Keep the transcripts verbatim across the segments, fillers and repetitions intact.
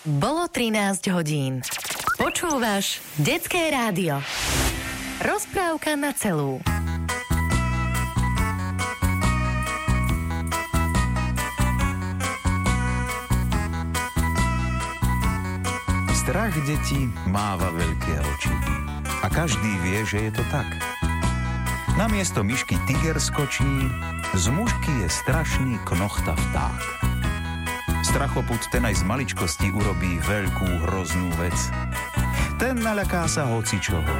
Bolo trinásť hodín. Počúvaš Detské rádio. Rozprávka na celú. Strach detí máva veľké oči. A každý vie, že je to tak. Namiesto myšky tiger skočí, z mužky je strašný knochta vták. Strachoput ten aj z maličkosti urobí veľkú hroznú vec. Ten naľaká sa hocičoho.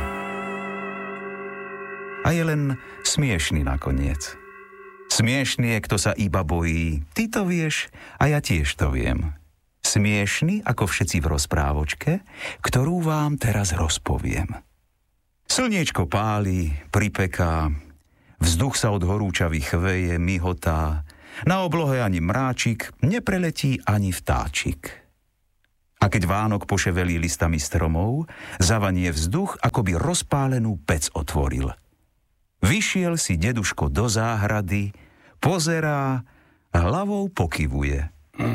A je len smiešný nakoniec. Smiešný je, kto sa iba bojí. Ty to vieš a ja tiež to viem. Smiešný ako všetci v rozprávočke, ktorú vám teraz rozpoviem. Slniečko páli, pripeká, vzduch sa od horúčavy chveje, mihotá, na oblohe ani mráčik, nepreletí ani vtáčik. A keď Vánok poševelí listami stromov, zavanie vzduch, ako by rozpálenú pec otvoril. Vyšiel si deduško do záhrady, pozerá, hlavou pokyvuje.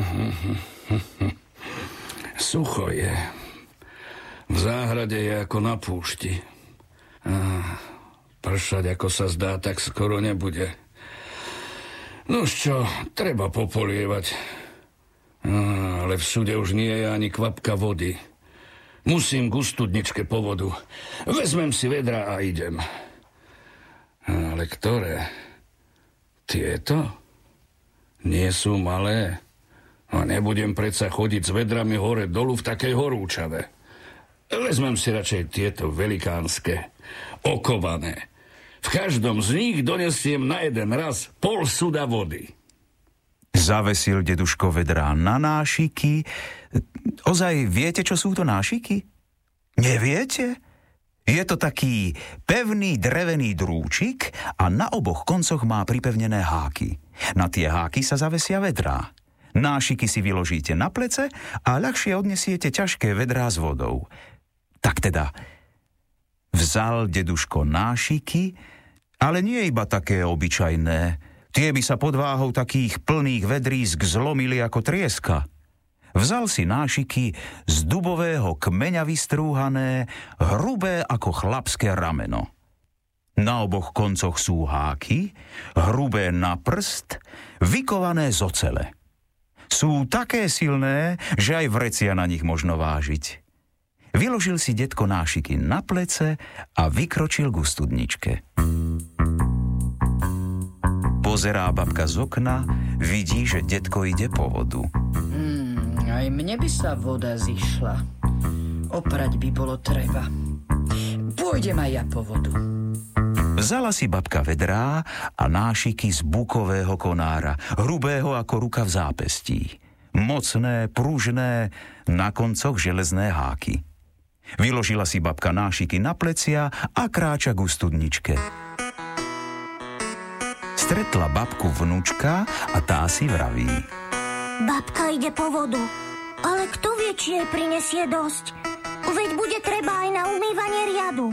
Sucho je. V záhrade je ako na púšti. Pršať, ako sa zdá, tak skoro nebude. Nož čo, treba popolievať. Ale v súde už nie je ani kvapka vody. Musím k studničke po vodu. Vezmem si vedra a idem. Ale ktoré? Tieto? Nie sú malé. A nebudem predsa chodiť s vedrami hore dolu v takej horúčave. Vezmem si radšej tieto velikánske, okované. V každom z nich donesiem na jeden raz pol suda vody. Zavesil deduško vedrá na nášiky. Ozaj viete, čo sú to nášiky? Neviete? Je to taký pevný drevený drúčik a na oboch koncoch má pripevnené háky. Na tie háky sa zavesia vedrá. Nášiky si vyložíte na plece a ľahšie odnesiete ťažké vedrá s vodou. Tak teda, vzal deduško nášiky, ale nie iba také obyčajné. Tie by sa pod váhou takých plných vedrísk zlomili ako trieska. Vzal si nášiky z dubového kmeňa vystrúhané, hrubé ako chlapské rameno. Na oboch koncoch sú háky, hrubé na prst, vykované z ocele. Sú také silné, že aj vrecia na nich možno vážiť. Vyložil si detko nášiky na plece a vykročil ku studničke. Pozerá babka z okna, vidí, že detko ide po vodu. Hmm, aj mne by sa voda zišla. Oprať by bolo treba. Pôjdem aj ja po vodu. Vzala si babka vedrá a nášiky z bukového konára, hrubého ako ruka v zápestí. Mocné, pružné, na koncoch železné háky. Vyložila si babka nášiky na plecia a kráča ku studničke. Stretla babku vnúčka a tá si vraví. Babka ide po vodu, ale kto vie, či jej prinesie dosť? Veď bude treba aj na umývanie riadu.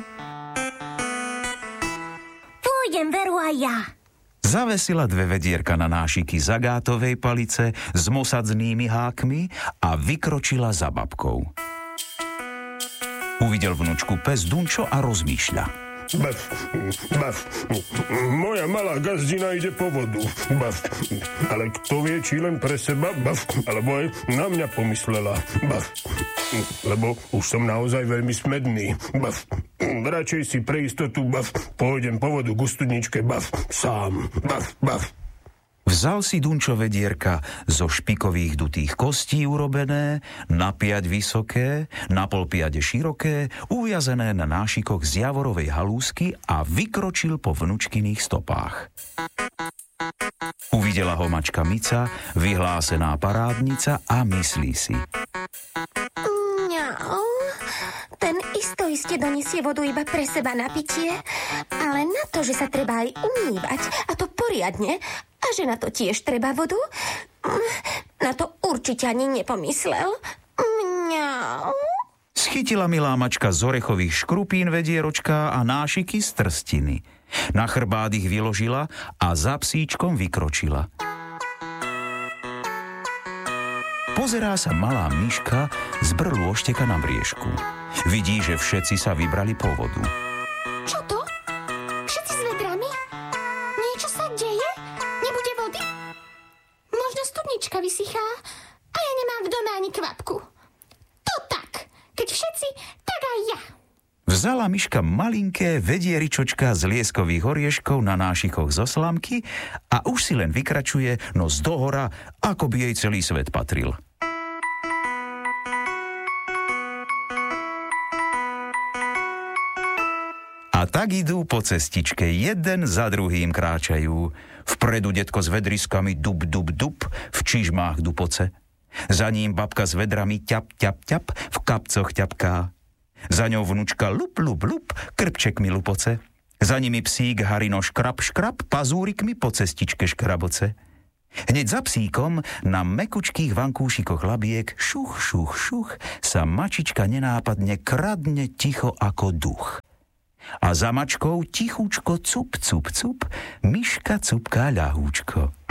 Pôjdem veru aj ja. Zavesila dve vedierka na nášiky z agátovej palice s mosadznými hákmi a vykročila za babkou. Uvidel vnúčku pes Dunčo a rozmýšľa. Baf, baf, moja malá gazdina ide po vodu. Baf, ale kto vie, či len pre seba, baf, alebo aj na mňa pomyslela. Baf, lebo už som naozaj veľmi smedný. Baf, radšej si pre istotu, baf, pôjdem po vodu ku studničke, baf, sám. Baf, baf. Vzal si Dunčo vedierka zo špikových dutých kostí urobené, na piať vysoké, na pol piade široké, uviazené na nášikoch z javorovej halúsky a vykročil po vnučkyných stopách. Uvidela ho mačka Mica, vyhlásená parádnica a myslí si. Mňau, ten isto iste donesie vodu iba pre seba na pitie, ale na to, že sa treba aj umývať, a to poriadne, a že na to tiež treba vodu, na to určite ani nepomyslel. Mňau. Schytila milá mačka z orechových škrupín vedieročka a nášiky z trstiny. Na chrbát ich vyložila a za psíčkom vykročila. Pozerá sa malá myška z brlôšteka na briežku. Vidí, že všetci sa vybrali po vodu. Čo to? Všetci s vedrami? Niečo sa deje? Nebude vody? Možno studnička vysychá a ja nemám v dome ani kvapku. To tak. Keď všetci, tak aj ja. Vzala myška malinké vedieričočka z lieskových orieškov na nášikoch zo slamky a už si len vykračuje nos dohora, ako by jej celý svet patril. A tak idú po cestičke, jeden za druhým kráčajú. Vpredu detko s vedriskami dub, dub, dub, v čižmách dupoce. Za ním babka s vedrami ťap, ťap, ťap, v kapcoch ťapká. Za ňou vnučka lup, lup, lup, krpčekmi lupoce. Za nimi psík Harino škrap, škrap, pazúrikmi po cestičke škraboce. Hneď za psíkom na mekučkých vankúšikoch labiek šuch, šuch, šuch sa mačička nenápadne kradne ticho ako duch. A za mačkou tichúčko cup, cup, cup, myška cupká ľahúčko.